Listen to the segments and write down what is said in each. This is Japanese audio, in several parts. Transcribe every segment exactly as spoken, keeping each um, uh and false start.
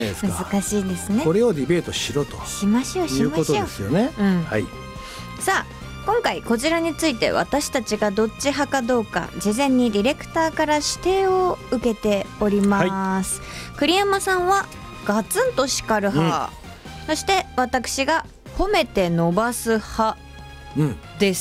ですか。 難しいですね。 これをディベートしろとしましょうしましょういうことですよね、 うん、 はい。 さあ今回こちらについて私たちがどっち派かどうか事前にディレクターから指定を受けております、はい、栗山さんはガツンと叱る派、うん、そして私が褒めて伸ばす派です、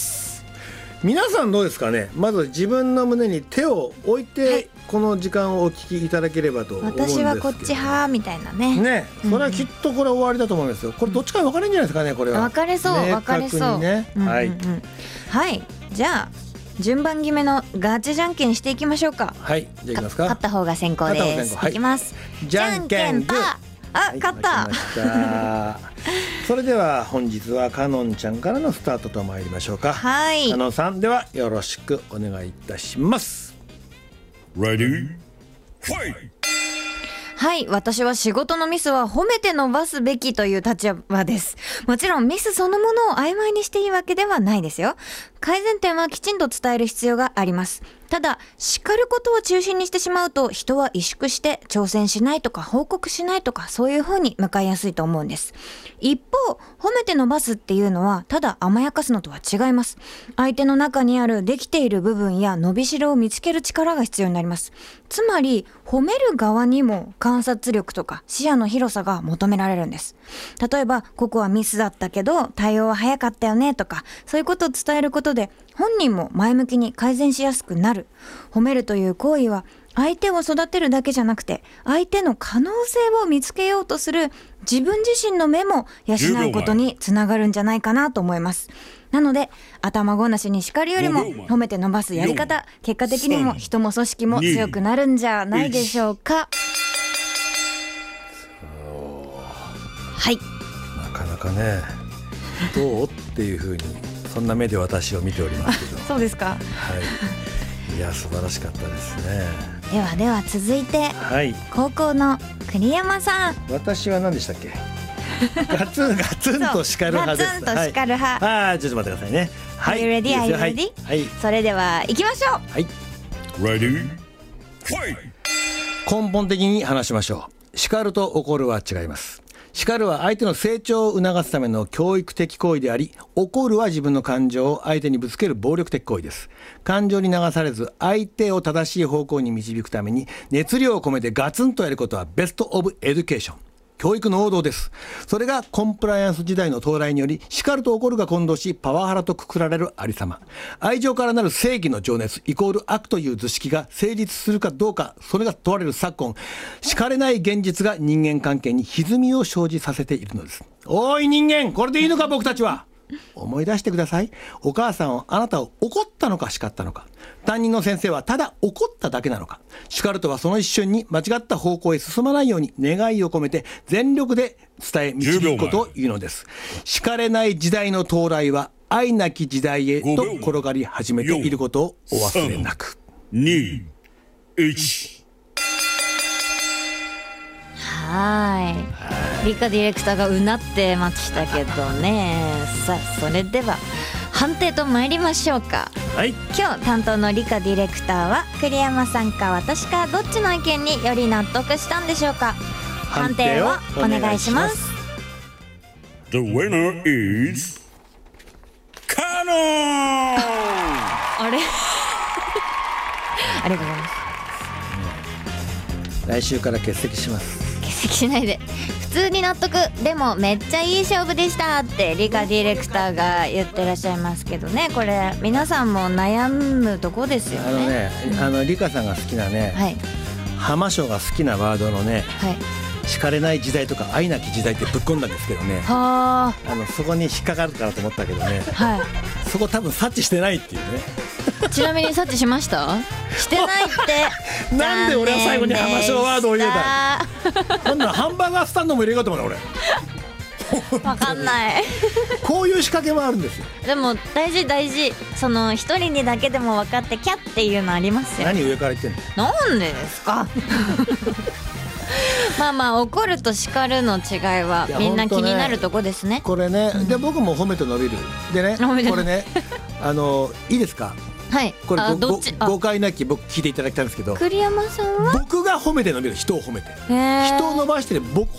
うん、皆さんどうですかね。まず自分の胸に手を置いて、はい、この時間をお聞きいただければと思うんですけど、 私はこっち派みたいなね。 ね、それはきっとこれ終わりだと思うんですよ。これどっちか分かれるんじゃないですかね。これは分かれそう分かれそう、 ね、うんうんうん、はい、 はい、じゃあ順番決めのガチじゃんけんしていきましょうか。 はい、じゃあいきますか。 勝った方が先行です。はい、いきます。 じゃんけんパー。 あ、はい、勝った。 それでは本日はかのんちゃんからのスタートと参りましょうか。 はい、 かのんさんではよろしくお願いいたします。 Ready? Fight! はい、私は仕事のミスは褒めて伸ばすべきという立場です。もちろんミスそのものを曖昧にしていいわけではないですよ。改善点はきちんと伝える必要があります。ただ叱ることを中心にしてしまうと人は萎縮して挑戦しないとか報告しないとかそういう風に向かいやすいと思うんです。一方褒めて伸ばすっていうのはただ甘やかすのとは違います。相手の中にあるできている部分や伸びしろを見つける力が必要になります。つまり褒める側にも観察力とか視野の広さが求められるんです。例えばここはミスだったけど対応は早かったよねとかそういうことを伝えることで本人も前向きに改善しやすくなる。褒めるという行為は相手を育てるだけじゃなくて相手の可能性を見つけようとする自分自身の目も養うことにつながるんじゃないかなと思います。なので頭ごなしに叱るよりも褒めて伸ばすやり方、結果的にも人も組織も強くなるんじゃないでしょうか。はい、 なかなかねどうっていう風にそんな目で私を見ておりますけどそうですか。 はい、いや素晴らしかったですね。 ではでは続いて、はい、高校の栗山さん。 私は何でしたっけガツンガツンと叱る派です。 ガツンと叱る派、 はい、あちょっと待ってくださいね。 はい、Are you ready? Are you ready? はい、それでは行きましょう。 はい、 Ready? Fight! 根本的に話しましょう。叱ると怒るは違います。叱るは相手の成長を促すための教育的行為であり、怒るは自分の感情を相手にぶつける暴力的行為です。感情に流されず相手を正しい方向に導くために熱量を込めてガツンとやることはベストオブエデュケーション、教育の王道です。それがコンプライアンス時代の到来により叱ると怒るが混同しパワハラとくくられるありさま。愛情からなる正義の情熱イコール悪という図式が成立するかどうか、それが問われる昨今、叱れない現実が人間関係に歪みを生じさせているのです。おい人間、これでいいのか僕たちは。思い出してください。お母さんはあなたを怒ったのか叱ったのか。担任の先生はただ怒っただけなのか。叱るとはその一瞬に間違った方向へ進まないように願いを込めて全力で伝え導くことを言うのです。叱れない時代の到来は愛なき時代へと転がり始めていることをお忘れなく。 に、いち。 はい、理科ディレクターがうなってましたけどね。さあそれでは判定と参りましょうか。 はい、 今日担当の理科ディレクターは栗山さんか私かどっちの意見により納得したんでしょうか。判定をお願いします。 The winner is カノンあれありがとうございます。 来週から欠席します。 欠席しないで。普通に納得。でもめっちゃいい勝負でしたって理科ディレクターが言ってらっしゃいますけどね。これ皆さんも悩むとこですよね。 あのね、うん、あの理科さんが好きなね、はい、浜章が好きなワードのね、はい、叱れない時代とか愛なき時代ってぶっ込んだんですけどね。はあのそこに引っかかるかなと思ったけどね、はい、そこ多分察知してないっていうね。 ちなみに察知しました？してないってなんで俺は最後に浜章ワードを入れたなんだハンバーガースタンドも入れようと思うな俺。 わかんないこういう仕掛けもあるんですよ。 でも大事大事。その一人にだけでも分かってキャッっていうのありますよ。 何上から言ってんの。 なんでですかまあまあ怒ると叱るの違いはみんな気になるとこですね。 これね、うん、で僕も褒めて伸びるでねこれねあのいいですか。 はいこれごあどっちあご誤解なき僕聞いていただきたいんですけど、 栗山さんは僕が褒めて伸びる、人を褒めてへー人を伸ばしてる僕